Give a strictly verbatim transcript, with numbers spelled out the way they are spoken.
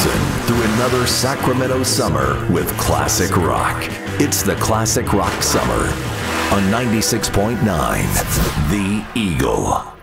cruising through another Sacramento summer with classic rock. It's the Classic Rock Summer on ninety-six point nine The Eagle.